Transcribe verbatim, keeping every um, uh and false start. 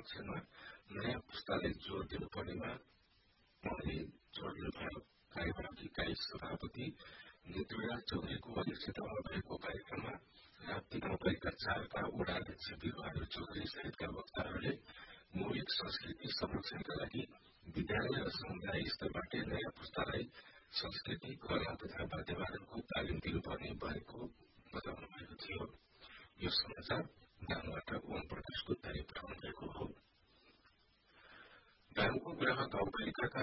संरक्षणमा नयाँ पुस्ताले जोड़ दिनुपर्नेमा उहाँले जोड़ दिनुभयो। कार्यवाहक इकाइ सभापति नेतृराज चौधरीको अध्यक्षतामा भएको कार्यक्रममा राप्ती गाउँपालिका चारका वडा अध्यक्ष वीरबहादुर चौधरी सहितका वक्ताहरूले मौलिक संस्कृति संरक्षणका लागि विद्यालय र समुदाय स्तरबाट नयाँ पुस्तालाई संस्कृति, कला तथा वाद्यवादनको तालिम दिनुपर्ने भएको बताउनु भएको थियो। यो समाचार दाङबाट ओम प्रकाश गुप्ताले पठाउनु भएको हो। दाङको ग्राह गाउँपालिकाका